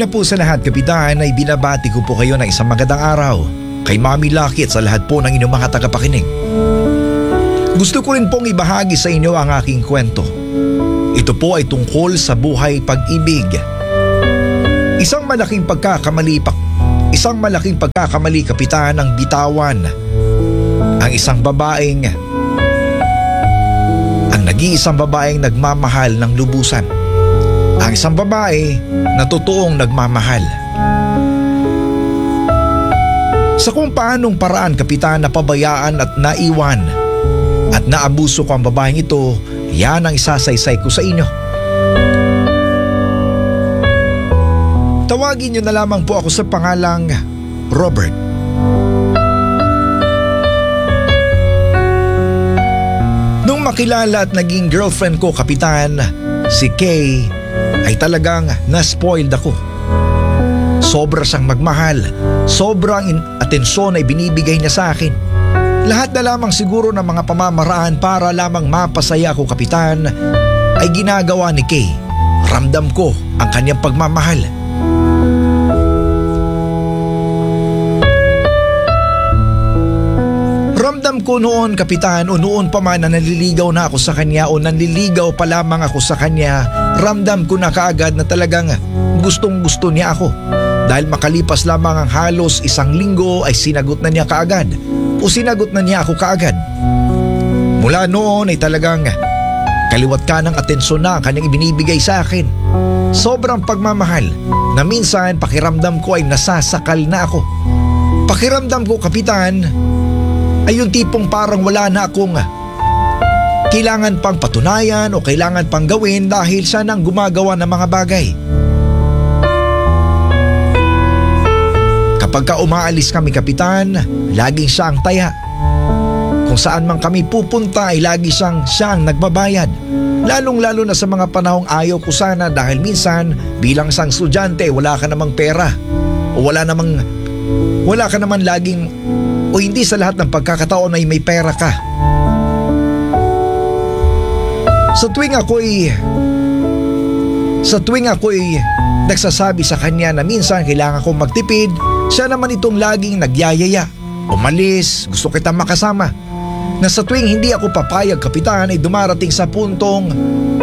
Una po sa lahat, Kapitan, ay binabati ko po kayo ng isang magandang araw. Kay Mami Lucky at sa lahat po ng inyong mga tagapakinig. Gusto ko rin pong ibahagi sa inyo ang aking kwento. Ito po ay tungkol sa buhay pag-ibig. Isang malaking pagkakamali, Kapitan, ang bitawan ang nag-iisang babaeng nagmamahal ng lubusan. Ang isang babae na totoong nagmamahal. Sa kung paanong paraan, Kapitan, napabayaan at naiwan at naabuso ko ang babaeng ito, yan ang isasaysay ko sa inyo. Tawagin niyo na lamang po ako sa pangalang Robert. Nung makilala at naging girlfriend ko, Kapitan, si Kay, ay talagang na-spoiled ako. Sobra siyang magmahal, sobrang atensyon ay binibigay niya sa akin. Lahat na lamang siguro ng mga pamamaraan para lamang mapasaya ako, Kapitan, ay ginagawa ni Kay. Ramdam ko ang kanyang pagmamahal. Ramdam ko noon, Kapitan, o noon pa man na naliligaw na ako sa kanya o nanliligaw pa lamang ako sa kanya, ramdam ko na kaagad na talagang gustong-gusto niya ako. Dahil makalipas lamang ang halos 1 linggo ay sinagot na niya kaagad ako kaagad. Mula noon ay talagang kaliwat ka ng atensyon na kanyang ibinibigay sa akin. Sobrang pagmamahal na minsan pakiramdam ko ay nasasakal na ako. Pakiramdam ko, Kapitan, ay yung tipong parang wala na akong kailangan pang patunayan o kailangan pang gawin dahil siya nang gumagawa ng mga bagay. Kapag ka umaalis kami, Kapitan, laging siya ang taya. Kung saan man kami pupunta ay lagi siya ang nagbabayad. Lalong-lalo na sa mga panahong ayaw ko sana dahil minsan bilang isang estudyante wala ka namang pera o wala ka naman laging o hindi sa lahat ng pagkakataon ay may pera ka. Sa tuwing ako'y nagsasabi sa kanya na minsan kailangan kong magtipid, siya naman itong laging nagyayaya. Umalis, gusto kitang makasama. Na sa tuwing hindi ako papayag, Kapitan, ay dumarating sa puntong